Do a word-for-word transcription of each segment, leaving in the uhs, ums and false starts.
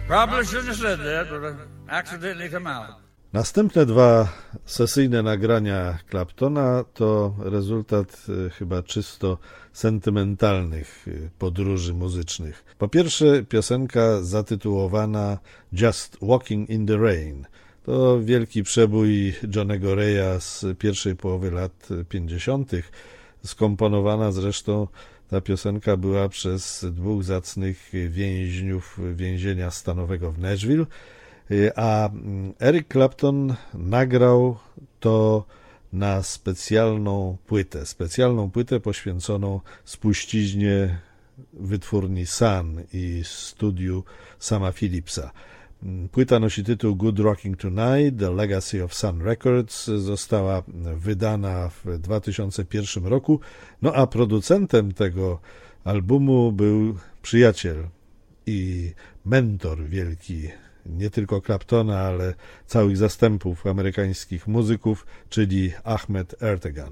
Probably shouldn't have said that, but I accidentally come out. Następne dwa sesyjne nagrania Claptona to rezultat y, chyba czysto sentymentalnych y, podróży muzycznych. Po pierwsze piosenka zatytułowana Just Walking in the Rain. To wielki przebój Johnnego Reya z pierwszej połowy lat pięćdziesiątych. Skomponowana zresztą ta piosenka była przez dwóch zacnych więźniów więzienia stanowego w Nashville, a Eric Clapton nagrał to na specjalną płytę, specjalną płytę poświęconą spuściźnie wytwórni Sun i studiu Sama Phillipsa. Płyta nosi tytuł Good Rocking Tonight, The Legacy of Sun Records, została wydana w dwa tysiące pierwszym roku, no a producentem tego albumu był przyjaciel i mentor wielki nie tylko Claptona, ale całych zastępów amerykańskich muzyków, czyli Ahmet Ertegun.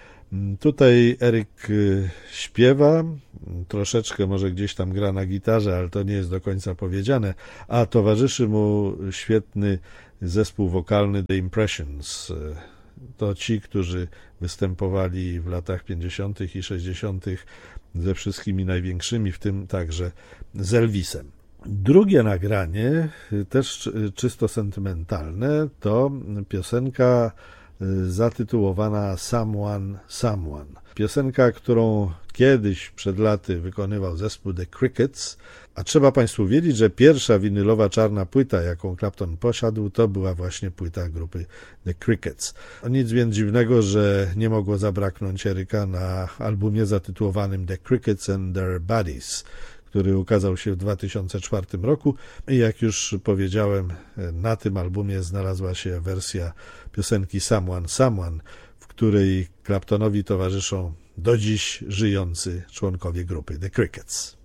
Tutaj Eric śpiewa, troszeczkę może gdzieś tam gra na gitarze, ale to nie jest do końca powiedziane, a towarzyszy mu świetny zespół wokalny The Impressions. To ci, którzy występowali w latach pięćdziesiątych i sześćdziesiątych ze wszystkimi największymi, w tym także z Elvisem. Drugie nagranie, też czysto sentymentalne, to piosenka zatytułowana Someone, Someone. Piosenka, którą kiedyś przed laty wykonywał zespół The Crickets, a trzeba Państwu wiedzieć, że pierwsza winylowa czarna płyta, jaką Clapton posiadł, to była właśnie płyta grupy The Crickets. Nic więc dziwnego, że nie mogło zabraknąć Eryka na albumie zatytułowanym The Crickets and Their Buddies, który ukazał się w dwa tysiące czwartym roku i jak już powiedziałem, na tym albumie znalazła się wersja piosenki Someone, Someone, w której Claptonowi towarzyszą do dziś żyjący członkowie grupy The Crickets.